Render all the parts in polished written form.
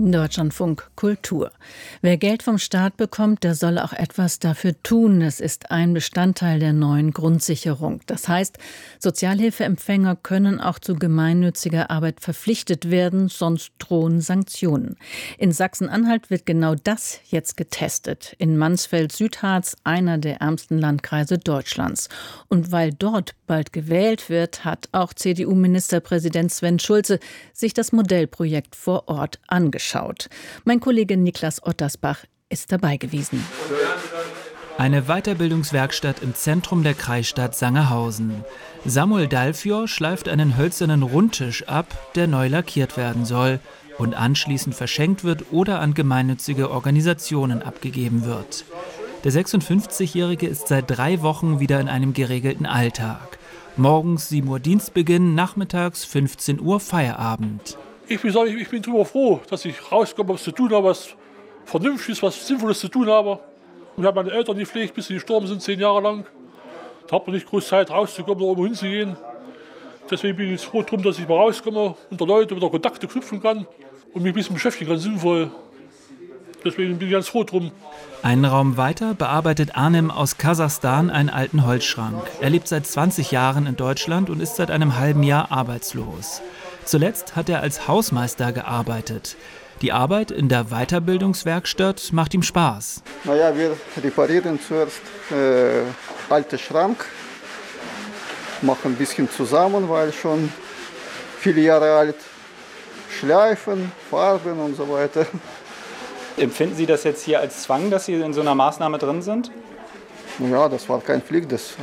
Deutschlandfunk Kultur. Wer Geld vom Staat bekommt, der soll auch etwas dafür tun. Es ist ein Bestandteil der neuen Grundsicherung. Das heißt, Sozialhilfeempfänger können auch zu gemeinnütziger Arbeit verpflichtet werden, sonst drohen Sanktionen. In Sachsen-Anhalt wird genau das jetzt getestet. In Mansfeld-Südharz, einer der ärmsten Landkreise Deutschlands. Und weil dort bald gewählt wird, hat auch CDU-Ministerpräsident Sven Schulze sich das Modellprojekt vor Ort angeschaut. Mein Kollege Niklas Ottersbach ist dabei gewesen. Eine Weiterbildungswerkstatt im Zentrum der Kreisstadt Sangerhausen. Samuel Dalfior schleift einen hölzernen Rundtisch ab, der neu lackiert werden soll und anschließend verschenkt wird oder an gemeinnützige Organisationen abgegeben wird. Der 56-Jährige ist seit 3 Wochen wieder in einem geregelten Alltag. Morgens 7 Uhr Dienstbeginn, nachmittags 15 Uhr Feierabend. Ich bin darüber froh, dass ich rauskomme, was zu tun habe, was Vernünftiges, was Sinnvolles zu tun habe. Ich habe meine Eltern gepflegt, bis sie gestorben sind, 10 Jahre lang. Da hat man nicht groß Zeit rauszukommen oder irgendwo hinzugehen. Deswegen bin ich jetzt froh drum, dass ich mal rauskomme, unter Leute wieder Kontakte knüpfen kann und mich ein bisschen beschäftigen kann, sinnvoll. Deswegen bin ich ganz froh drum. Einen Raum weiter bearbeitet Arnem aus Kasachstan einen alten Holzschrank. Er lebt seit 20 Jahren in Deutschland und ist seit einem halben Jahr arbeitslos. Zuletzt hat er als Hausmeister gearbeitet. Die Arbeit in der Weiterbildungswerkstatt macht ihm Spaß. Wir reparieren zuerst alten Schrank, machen ein bisschen zusammen, weil schon viele Jahre alt, schleifen, farben und so weiter. Empfinden Sie das jetzt hier als Zwang, dass Sie in so einer Maßnahme drin sind? Ja, das war kein Pflicht, das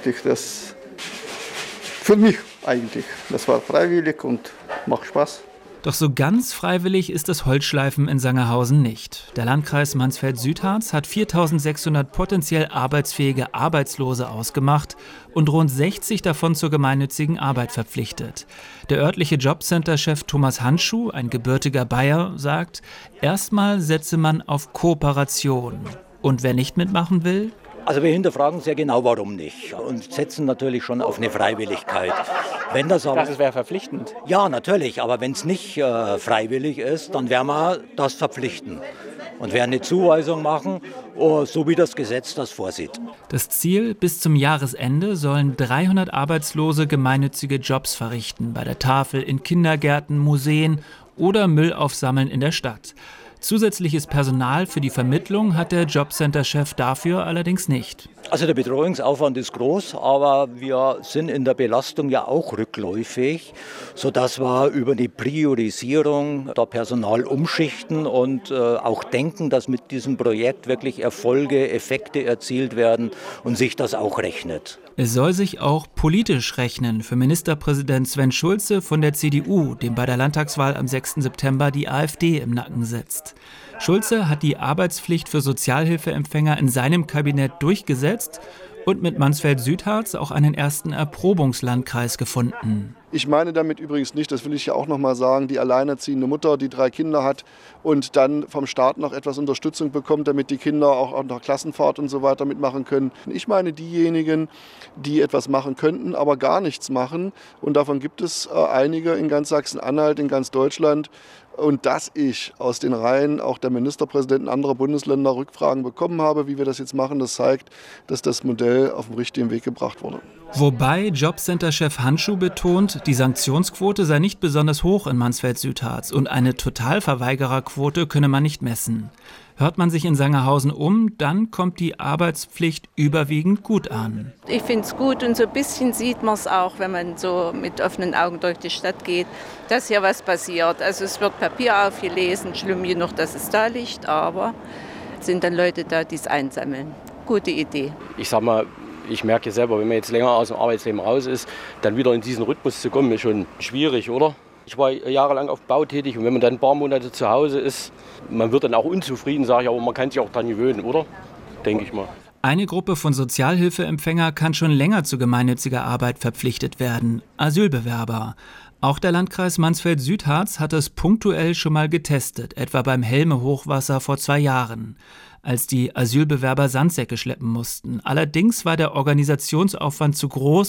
für mich eigentlich. Das war freiwillig und macht Spaß. Doch so ganz freiwillig ist das Holzschleifen in Sangerhausen nicht. Der Landkreis Mansfeld-Südharz hat 4.600 potenziell arbeitsfähige Arbeitslose ausgemacht und rund 60 davon zur gemeinnützigen Arbeit verpflichtet. Der örtliche Jobcenter-Chef Thomas Handschuh, ein gebürtiger Bayer, sagt, erstmal setze man auf Kooperation. Und wer nicht mitmachen will? Also wir hinterfragen sehr genau, warum nicht und setzen natürlich schon auf eine Freiwilligkeit. Wenn das wäre verpflichtend. Ja, natürlich, aber wenn es nicht freiwillig ist, dann werden wir das verpflichten und werden eine Zuweisung machen, so wie das Gesetz das vorsieht. Das Ziel, bis zum Jahresende sollen 300 Arbeitslose gemeinnützige Jobs verrichten, bei der Tafel, in Kindergärten, Museen oder Müll aufsammeln in der Stadt. Zusätzliches Personal für die Vermittlung hat der Jobcenter-Chef dafür allerdings nicht. Also der Betreuungsaufwand ist groß, aber wir sind in der Belastung ja auch rückläufig, sodass wir über die Priorisierung der Personal umschichten und auch denken, dass mit diesem Projekt wirklich Erfolge, Effekte erzielt werden und sich das auch rechnet. Es soll sich auch politisch rechnen für Ministerpräsident Sven Schulze von der CDU, dem bei der Landtagswahl am 6. September die AfD im Nacken sitzt. Schulze hat die Arbeitspflicht für Sozialhilfeempfänger in seinem Kabinett durchgesetzt und mit Mansfeld-Südharz auch einen ersten Erprobungslandkreis gefunden. Ich meine damit übrigens nicht, das will ich ja auch noch mal sagen, die alleinerziehende Mutter, die 3 Kinder hat und dann vom Staat noch etwas Unterstützung bekommt, damit die Kinder auch an der Klassenfahrt und so weiter mitmachen können. Ich meine diejenigen, die etwas machen könnten, aber gar nichts machen. Und davon gibt es einige in ganz Sachsen-Anhalt, in ganz Deutschland. Und dass ich aus den Reihen auch der Ministerpräsidenten anderer Bundesländer Rückfragen bekommen habe, wie wir das jetzt machen, das zeigt, dass das Modell auf den richtigen Weg gebracht wurde. Wobei Jobcenter-Chef Handschuh betont, die Sanktionsquote sei nicht besonders hoch in Mansfeld-Südharz und eine Totalverweigererquote könne man nicht messen. Hört man sich in Sangerhausen um, dann kommt die Arbeitspflicht überwiegend gut an. Ich finde es gut und so ein bisschen sieht man es auch, wenn man so mit offenen Augen durch die Stadt geht, dass hier was passiert. Also es wird Papier aufgelesen, schlimm genug, dass es da liegt, aber es sind dann Leute da, die es einsammeln. Gute Idee. Ich sag mal, ich merke selber, wenn man jetzt länger aus dem Arbeitsleben raus ist, dann wieder in diesen Rhythmus zu kommen, ist schon schwierig, oder? Ich war jahrelang auf dem Bau tätig und wenn man dann ein paar Monate zu Hause ist, man wird dann auch unzufrieden, sage ich, aber man kann sich auch daran gewöhnen, oder? Denke ich mal. Eine Gruppe von Sozialhilfeempfänger kann schon länger zu gemeinnütziger Arbeit verpflichtet werden: Asylbewerber. Auch der Landkreis Mansfeld-Südharz hat es punktuell schon mal getestet, etwa beim Helme-Hochwasser vor 2 Jahren, als die Asylbewerber Sandsäcke schleppen mussten. Allerdings war der Organisationsaufwand zu groß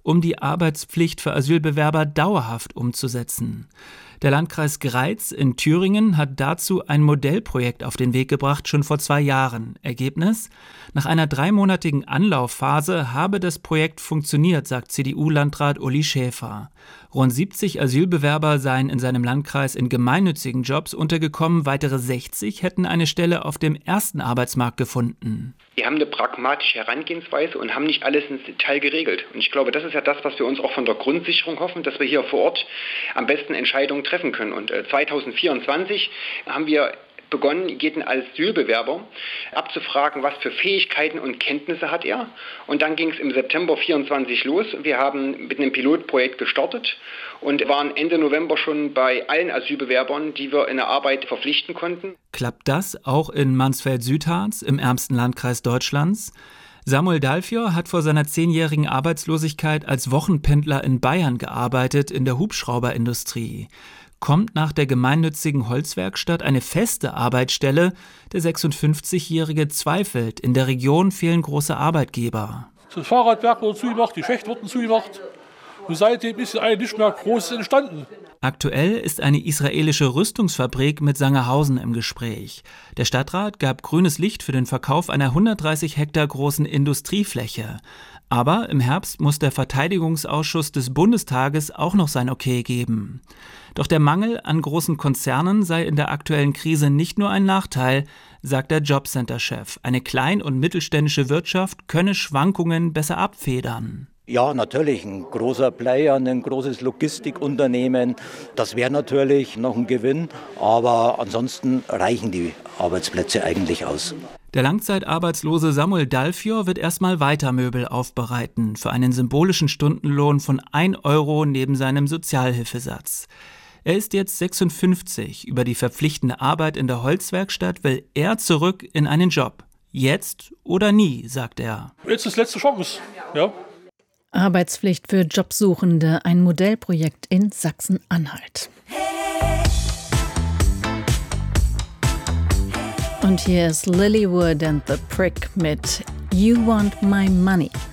um die Arbeitspflicht für Asylbewerber dauerhaft umzusetzen. Der Landkreis Greiz in Thüringen hat dazu ein Modellprojekt auf den Weg gebracht, schon vor 2 Jahren. Ergebnis? Nach einer 3-monatigen Anlaufphase habe das Projekt funktioniert, sagt CDU-Landrat Uli Schäfer. Rund 70 Asylbewerber seien in seinem Landkreis in gemeinnützigen Jobs untergekommen, weitere 60 hätten eine Stelle auf dem ersten Arbeitsmarkt gefunden. Wir haben eine pragmatische Herangehensweise und haben nicht alles ins Detail geregelt. Und ich glaube, das ist ja das, was wir uns auch von der Grundsicherung hoffen, dass wir hier vor Ort am besten Entscheidungen treffen können. Und 2024 haben wir begonnen, jeden Asylbewerber abzufragen, was für Fähigkeiten und Kenntnisse hat er. Und dann ging es im September 24 los. Wir haben mit einem Pilotprojekt gestartet und waren Ende November schon bei allen Asylbewerbern, die wir in der Arbeit verpflichten konnten. Klappt das auch in Mansfeld-Südharz, im ärmsten Landkreis Deutschlands? Samuel Dalfior hat vor seiner 10-jährigen Arbeitslosigkeit als Wochenpendler in Bayern gearbeitet, in der Hubschrauberindustrie. Kommt nach der gemeinnützigen Holzwerkstatt eine feste Arbeitsstelle, der 56-Jährige zweifelt. In der Region fehlen große Arbeitgeber. Das Fahrradwerk wurde zugemacht, die Schächte wurden zugemacht. Und seitdem ist eigentlich nicht mehr Großes entstanden. Aktuell ist eine israelische Rüstungsfabrik mit Sangerhausen im Gespräch. Der Stadtrat gab grünes Licht für den Verkauf einer 130 Hektar großen Industriefläche. Aber im Herbst muss der Verteidigungsausschuss des Bundestages auch noch sein Okay geben. Doch der Mangel an großen Konzernen sei in der aktuellen Krise nicht nur ein Nachteil, sagt der Jobcenter-Chef. Eine klein- und mittelständische Wirtschaft könne Schwankungen besser abfedern. Ja, natürlich, ein großer Player, ein großes Logistikunternehmen, das wäre natürlich noch ein Gewinn, aber ansonsten reichen die Arbeitsplätze eigentlich aus. Der langzeitarbeitslose Samuel Dalfior wird erstmal weiter Möbel aufbereiten, für einen symbolischen Stundenlohn von 1 € neben seinem Sozialhilfesatz. Er ist jetzt 56. Über die verpflichtende Arbeit in der Holzwerkstatt will er zurück in einen Job. Jetzt oder nie, sagt er. Jetzt ist letzte Chance, ja. Arbeitspflicht für Jobsuchende, ein Modellprojekt in Sachsen-Anhalt. Und hier ist Lilywood and the Prick mit You Want My Money.